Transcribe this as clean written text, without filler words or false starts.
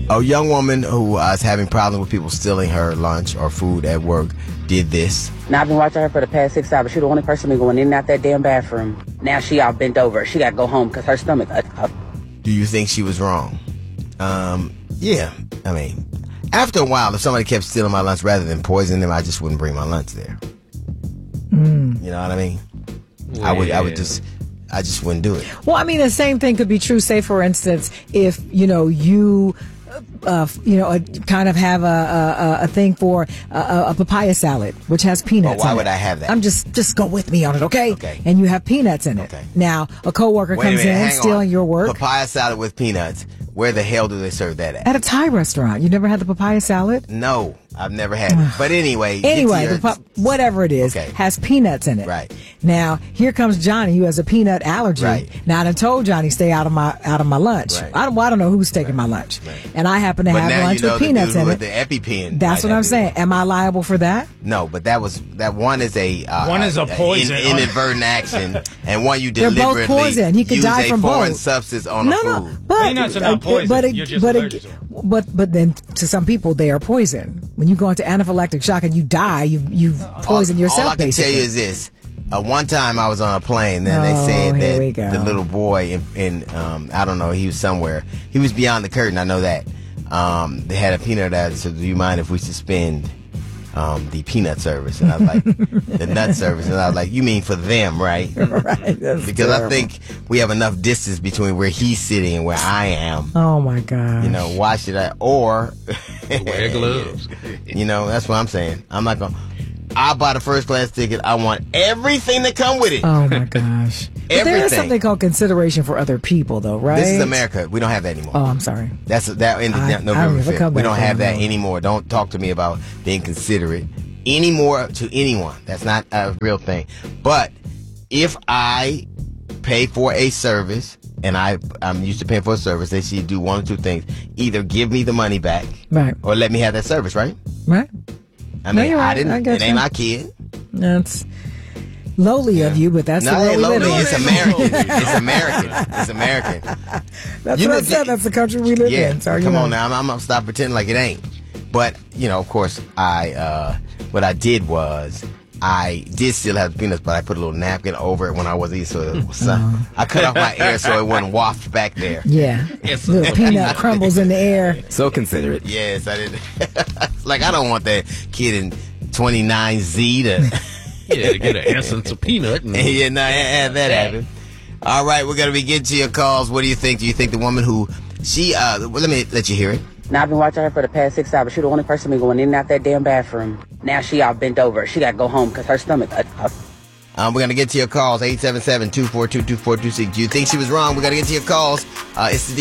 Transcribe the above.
A young woman who is having problems with people stealing her lunch or food at work did this. Now, I've been watching her for the past 6 hours. She's the only person been going in and out that damn bathroom. Now she all bent over. She got to go home because her stomach up. Do you think she was wrong? Yeah. I mean, after a while, if somebody kept stealing my lunch rather than poisoning them, I just wouldn't bring my lunch there. You know what I mean? Yeah. I just wouldn't do it. Well, I mean, the same thing could be true. Say, for instance, if you kind of have a thing for a papaya salad, which has peanuts. Why in would it. I have that? I'm just go with me on it, okay? Okay. And you have peanuts in it. Okay. Now, a coworker comes in stealing your work. Papaya salad with peanuts. Where the hell do they serve that at? At a Thai restaurant. You never had the papaya salad? No, I've never had it. But anyway. Whatever it is, has peanuts in it. Right. Now, here comes Johnny, who has a peanut allergy. Right. Now, I done told Johnny, stay out of my lunch. Right. I don't know who's taking my lunch. Right. And I happen to But have now lunch you know with peanuts the dude in with it. the EpiPen. That's what I'm saying. Am I liable for that? No, but that one is a poison. inadvertent action, and one you They're deliberately both poison. He could use die a from foreign both. substance on a food. But peanuts are not poison. You're just allergic to them. But then to some people they are poison. When you go into anaphylactic shock and you die, you poison yourself. All I can basically. tell you is this. One time I was on a plane, and they said that the little boy in I don't know, he was somewhere. He was beyond the curtain. I know that. They had a peanut allergy. So do you mind if we suspend the peanut service? And I was like, the nut service. And I was like, you mean for them, right? Right. That's because terrible. I think we have enough distance between where he's sitting and where I am. Oh my God. You know, why should I? Or wear gloves. You know, that's what I'm saying. I'm not going to. I bought a first class ticket. I want everything that come with it. Oh my gosh. But there is something called consideration for other people, though, right? This is America. We don't have that anymore. Oh, I'm sorry. That ended November 5th. We don't have that anymore. Don't talk to me about being considerate anymore to anyone. That's not a real thing. But if I pay for a service, and I'm used to paying for a service, they should do one or two things: either give me the money back, right, or let me have that service. Right. Right. I mean, you're right. It ain't my kid. That's lowly of you, but that's the world we live in. It's American. It's American. It's American. That's what I said. That's the country we live in. Sorry, come on now. I'm gonna stop pretending like it ain't. But of course, what I did was I did still have the peanuts, but I put a little napkin over it when I was eating, so I cut off my air so it wouldn't waft back there. Yeah, little peanut crumbles in the air. So considerate. Yes, I did. Like, I don't want that kid in 29Z to get an essence of peanut. Yeah, no, have that happen. All right, we're gonna be getting to your calls. What do you think? Do you think the woman who let me let you hear it. Now, I've been watching her for the past 6 hours. She's the only person been going in and out that damn bathroom. Now she all bent over. She got to go home because her stomach up. We're going to get to your calls, 877-242-2426. Do you think she was wrong? We're going to get to your calls. It's the